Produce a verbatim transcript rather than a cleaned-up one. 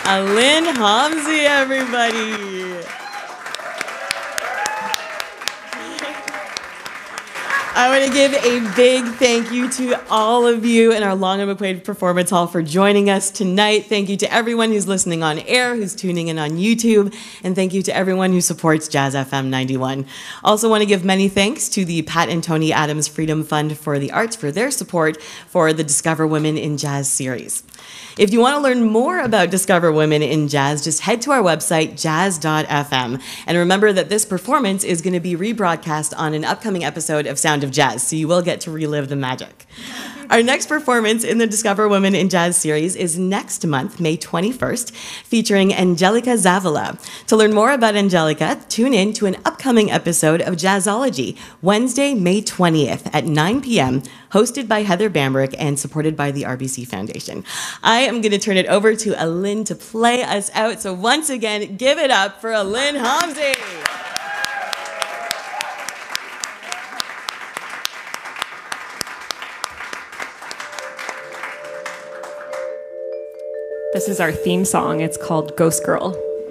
Alin Homsi, everybody. I want to give a big thank you to all of you in our Long and McQuaid Performance Hall for joining us tonight. Thank you to everyone who's listening on air, who's tuning in on YouTube, and thank you to everyone who supports Jazz F M ninety-one. Also want to give many thanks to the Pat and Tony Adams Freedom Fund for the Arts for their support for the Discover Women in Jazz series. If you want to learn more about Discover Women in Jazz, just head to our website, jazz dot f m. And remember that this performance is going to be rebroadcast on an upcoming episode of Sound of Jazz, so you will get to relive the magic. Our next performance in the Discover Women in Jazz series is next month, May twenty-first, featuring Angelica Zavala. To learn more about Angelica, tune in to an upcoming episode of Jazzology, Wednesday, May twentieth at nine p.m., hosted by Heather Bambrick and supported by the R B C Foundation. I am going to turn it over to Alin to play us out, so once again, give it up for Alin Homsi. This is our theme song. It's called Ghost Girl.